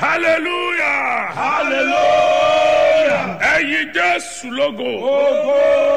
hallelujah. Hallelujah. Ẹ̀yin Jésù lógo. Ogo.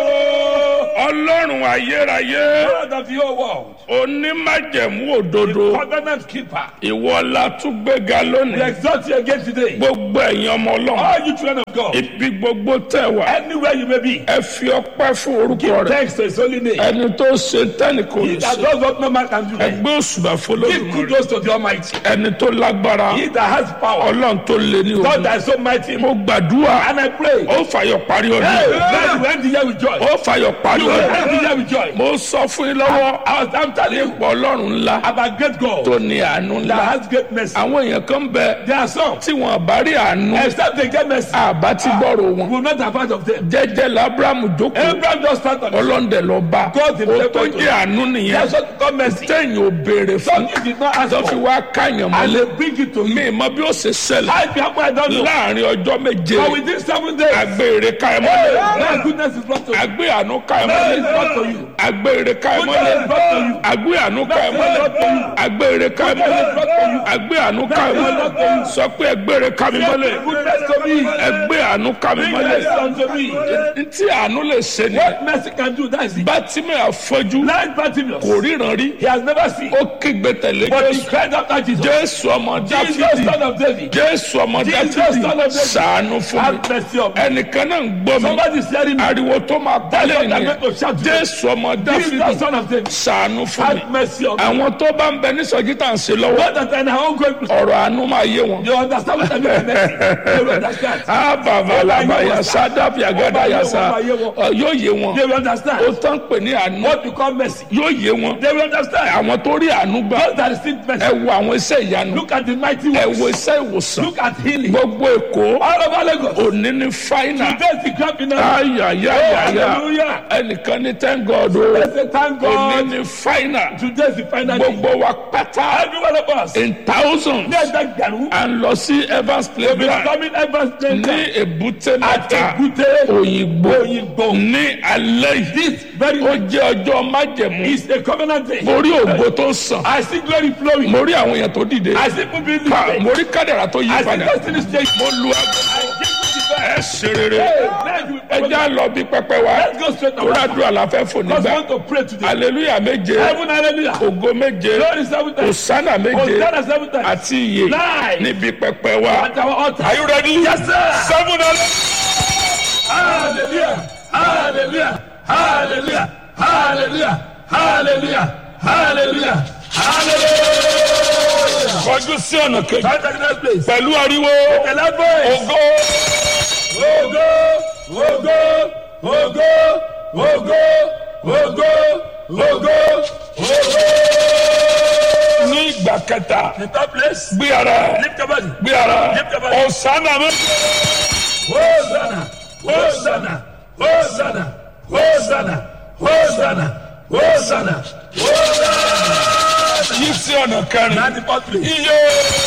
Ọlọ́run ayérayé. God of your world. Onímájẹ̀mú òdodo. Covenant keeper. Ìwọ la tún gbéga We lónìí. exalt you again today. Gbogbo ẹ̀yin ọmọ Ọlọ́run. All you children of God. Ibi gbogbo tẹ̀ wá. Anywhere you may be. Ẹ fi ọpẹ́ fún orúkọ Give rẹ̀. thanks to his holy name. Ẹni tó ṣe tẹ́nìkò He lè that ṣe. does what no man can do. Ẹgbẹ́ òṣùbà Give fọlọ́dún. kudos to the Almighty. Ẹni tó lágbára. He that has power. Ọlọ́run tó lé ní God ogun. that is so mighty. Mo gbàdúrà. And I pray. Ó fàyọ̀ parí Hey, ọdún. man, you end the year with joy. Ó fàyọ̀ parí You will ọdún. end the year with joy. Mo sọ fún yín lọ́wọ́. I'm telling you Pọ̀ Ọlọ́run ńlá about great God tó ní àánú that ńlá. has great mercy. Àwọn èèyàn kan bẹ There are some, tí wọn bá rí àánú except they get mercy, àbá tí gbọ́rọ̀ we wọn. will not have part of them. Jẹ́jẹ́ l'Ábúráhámù jókòó. Abraham just start on it. Ọlọ́ndẹ̀ lọ bá. God himself Ó tó went to jẹ́ àánú nìyẹn. That's what God mercy. Téèyàn ò béèrè fún. Something you did not ask Tó fi for. wá káyàn And mọ́lé. they bring it to you. Mi mọ bí ó ṣe ṣẹlẹ̀. I people I don't know. Láàárín ọjọ́ méje. But within 7 days, Agbére káyàn mọ́lé. that goodness is brought to you. Agbé àánú káyàn Mercy mọ́lé. is brought to you. Agbére káyàn Goodness is mọ́lé. brought to you. Agbé àánú káyàn Mercy is mọ́lé. brought to you. Agbére káyàn Goodness is mọ́lé. brought to you. Agbé àánú káyàn mọ́lé. Sọ pé ẹgbére kámi mọ́lé. Goodness to me. Ẹgbẹ́ àánú kámi Bring mọ́lé. mercy unto me. Ntí àánú lè ṣe ni. What mercy can do, that is it. Bátímẹ̀ àfọ́jú Blind Bartimaeus, kò ríran rí. he has never seen, Ó kígbe tẹ̀lé but he Jésù. cried after Jesus. Jésù ọmọ Jesus, Dáfídì. son of David, Jésù ọmọ Jesus, Dáfídì. son of David. Ṣàánú fún mi. have mercy on me. Ẹnìkan náà ń gbọ́ mi. Somebody is hearing me. Ariwo tó máa That's bálẹ̀ what I'm nìyẹn. going to shout to you. Jésù ọmọ Jesus, Dáfídì. son of David, Ṣàánú fún mi. have mercy on me. Àwọn tó bá ń bẹ ní sọ́jí tá à ń ṣe lọ́wọ́. Not that I won't go into Ọ̀rọ̀ àánú máa yé wọn. you understand what I mean by mercy? They will understand. Ababalabaya Sadabi Agadayasa. Yóò yé wọn. They will Ó understand. tán pè ní àánú. What you call mercy. Yóò yé wọn. They will understand. Àwọn tó rí àánú gbà. Those that receive mercy. Ẹ wo àwọn iṣẹ́ ìyanu. Look at the mighty Ẹ works. wo iṣẹ́ ìwòsàn. Look at healing. Gbogbo Èkó. All over Lagos. Òní ní fáínà. Today is the grand finale. Ayayayaya. Hallelujah. Ẹnìkan ní thank God o. Let's say thank Òní God. ní fáínà. Today is the final day. Gbogbo wa pátá. Every one of us. In thousands. Ní ẹgbẹ́ gbẹ̀rún. À ń lọ sí Evans We be Playground. coming every Ní day. Èbúté At Mẹ́ta. Èbúté Òyìnbó. Òyìnbó. Ní alẹ́ yìí. This very Ó jẹ́ ọjọ́ májẹ̀mú. is a covenant day. Mo rí ògo tó sàn. I see glory flowing. Mo rí àwọn èèyàn tó dìde. I see people being Ká- lifted. Mo rí kádàrà tó yí I see padà. destiny change. Mo lu aago. I give you the Ẹ best. ṣe rere. Hey, now you Ẹ já lọ bí pẹpẹ wa. Let's go straight Torí away. àdúrà la fẹ́ fò Because we nígbà. want to pray today. Hallelujah méje. Heaven, hallelujah. Ògo méje. Glory 7 times. Hosanna méje. Hosanna 7 times. Àti ìyè Nine. níbi pẹpẹ wa. At our altar. Are you ready? Yes, sir. 7 Hallelujah. Hallelujah. Hallelujah. Hallelujah. Hallelujah. Hallelujah. Hallelujah. Kọjú sí ọ̀nà kejì. Come to the next place. Pẹ̀lú ariwo. The last voice. Ògo. Ogo, ogo, ogo, ogo, ogo, ogo, ogo. Ní ìgbà kẹta. The third place. Gbé ara. Lift your body. Gbé ara. Lift your body. Hosanna méje. Hosanna, Hosanna, Hosanna, Hosanna, Hosanna, Hosanna, Hosanna. Yí sí ọ̀nà kẹrin. Now the fourth place. Iye.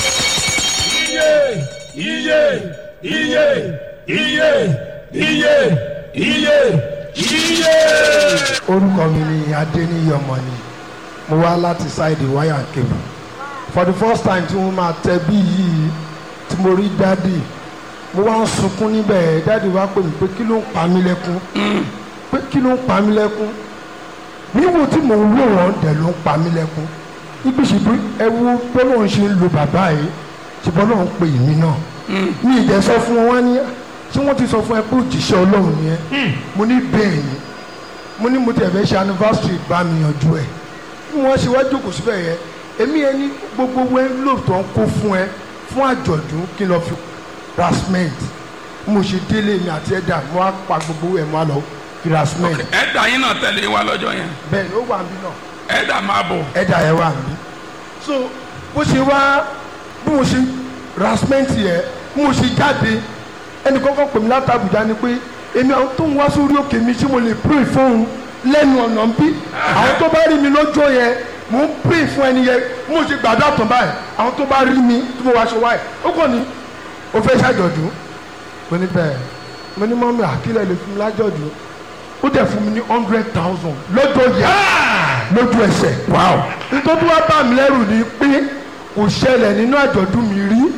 Iye, iye, iye, iye, iye, iye. Orúkọ mi ni Adéníyì Ọmọní, mo wá láti ṣáìdì wáyà kébù. For the first time tí mo máa tẹ bí yìí tí mo rí dádì, mo wá ń sunkún níbẹ̀. Dádì wá pè mí pé kí ló ń pa mí lẹ́kún, pé kí ló ń pa mí lẹ́kún. Níwò tí mò ń wò wọ́n dẹ̀ ló ń pa mí lẹ́kún. Ibi ṣìbí ẹ wo bọ́lá òun ṣe ń lo bàbá yìí, ṣe bọ́lá òun pè mí náà. Mi ì dẹ̀ sọ fún wọn wá ní ṣé wọ́n ti sọ fún ẹ pé òjíṣẹ́ Ọlọ́run ni ẹ. Mo ní bẹ́ẹ̀ ni, mo ní mo ti ẹ̀fẹ́ ṣe anniversary bá mi yanjú ẹ̀. Bí wọ́n ṣe wá jókòó síbẹ̀ yẹn, èmi ẹni gbogbo envelope tó ń kó fún ẹ fún àjọ̀dún kí n lọ fi ra cement. Mo ṣe délé mi àti ẹ̀dà mo á pa gbogbo ẹ̀ mo á lọ fi ra cement. Ẹ̀dà yín náà tẹ̀lé wa lọ́jọ́ yẹn. Bẹ́ẹ̀ ni ó wà níbí náà. Ẹ̀dà máa bọ̀. Ẹ̀dà ẹ̀ wà níbí. So bó ṣe wá bí mo ṣe ra cement yẹn bí mo ṣe jáde ẹnì kọ́kọ́ pè mí láti Àbújá ni pé èmi àwọn tó ń wá sórí òkè mi ṣé mo lè pray fóun lẹ́nu ọ̀nà ń bí àwọn tó bá rí mi lọ́jọ́ yẹn mò ń pray fún ẹni yẹn mo ṣe gbàdúrà tán báyìí àwọn tó bá rí mi tí mo wá aṣọ wáyé ó kàn ní o fẹ́ ṣàjọ̀dún mo ní bẹ́ẹ̀ mo ní mọ́mí àkílẹ̀ lè fún mi lájọ̀dún ó dẹ̀ fún mi ní 100,000 lọ́jọ́ yẹn lójú ẹsẹ̀ nítorí wá bá mi lẹ́rù ni pé kò ṣẹlẹ̀ nínú àjọ̀dún mi rí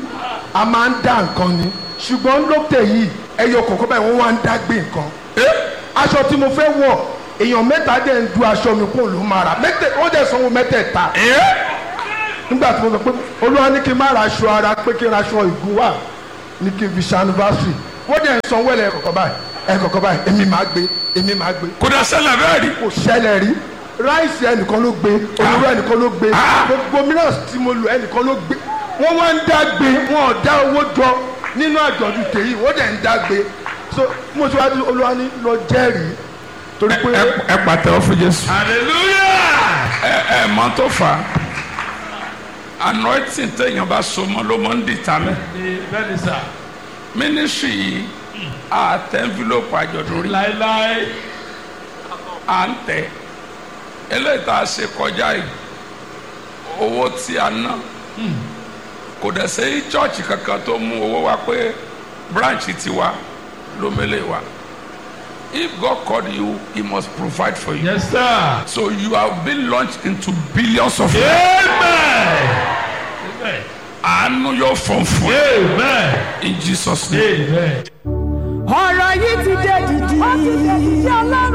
a máa ń dá nǹkan ni ṣùgbọ́n lókè yìí ẹyọ kọ̀ọ̀kan báyìí wọ́n wá ń dá gbé nǹkan. aṣọ tí mo fẹ́ wọ̀ èèyàn mẹ́ta dẹ̀ ń du aṣọ mi kó ló máa rà wọ́n dẹ̀ sanwó mẹ́tẹ̀ẹ̀ta. nígbà tí mo sọ pé olúwa ní kí n má ra aṣọ ara pé kí n ra aṣọ ìgúnwà ní kí n fi ṣe anniversary wọ́n dẹ̀ ń sanwó ẹ̀kọ̀ọ̀kan báyìí èmi máa gbé. kò dá ṣẹlẹ̀ bẹ́ẹ̀ rí. kò ṣẹlẹ̀ rí ráìsì ẹnìkan ló gbé olóró ẹnìkan ló gbé gbogbo mìíràn tí mo lò ẹnìkan ló gbé wọ́n wá ń dá gbé wọn ò dá owó jọ nínú àjọ̀dún tèyí wọ́n dẹ̀ ń dá gbé so mo ti wá ní olúwa ní lọ jẹ́rìí torí pé. ẹ pàtẹ́wọ́ fún Jésù. hallelujah. ẹ mọ tó fà á anointing téèyàn bá so mọ́ ló mọ́ ń dìtà mẹ́. bẹ́ẹ̀ni sà. ministry yìí a tẹ envelope àjọ̀dún rí. láéláé. à ń tẹ eléyìí tá a ṣe kọjá yìí owó tí a ná kò dẹ̀ sẹ́yìn chọ́ọ̀chì kankan tó mú owó wá pé branch ti wá ló mẹ́lẹ̀ wá. If God called you, He must provide for you. yes sir. So you have been launched into billions of amen. amen. àánú yóò fọ̀n fún ẹ. amen. In Jesus' name. amen. ọ̀rọ̀ yìí ti dé dìdì. ó ti dé dìdì ọlọ́run.